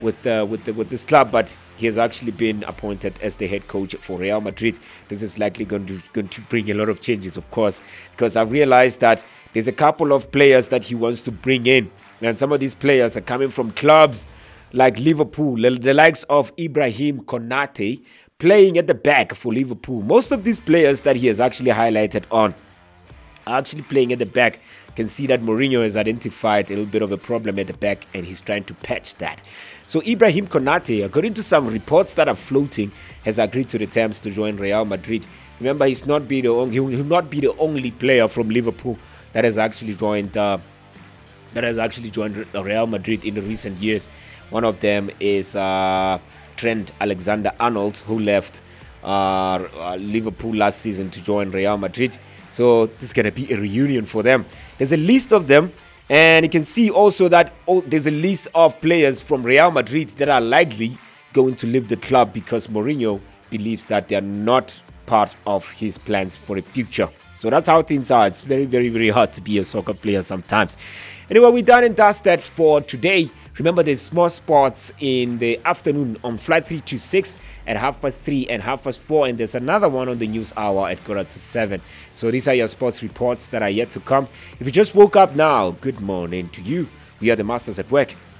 with this club, but he has actually been appointed as the head coach for Real Madrid. This is likely going to bring a lot of changes, of course, because I've realized that there's a couple of players that he wants to bring in, and some of these players are coming from clubs like Liverpool, the likes of Ibrahim Konate playing at the back for Liverpool. Most of these players that he has actually highlighted on are actually playing at the back. You can see that Mourinho has identified a little bit of a problem at the back and he's trying to patch that. So Ibrahim Konate, according to some reports that are floating, has agreed to the terms to join Real Madrid. Remember, he will not be the only player from Liverpool that has actually joined Real Madrid in the recent years. One of them is Trent Alexander-Arnold, who left Liverpool last season to join Real Madrid. So this is going to be a reunion for them. There's a list of them, and you can see also that there's a list of players from Real Madrid that are likely going to leave the club because Mourinho believes that they are not part of his plans for the future. So that's how things are. It's very, very, very hard to be a soccer player sometimes. Anyway, we're done and dusted for today. Remember, there's more sports in the afternoon on Flight 326 at 3:30 and 4:30, and there's another one on the news hour at 7:15. So these are your sports reports that are yet to come. If you just woke up now, good morning to you. We are the Masters at Work.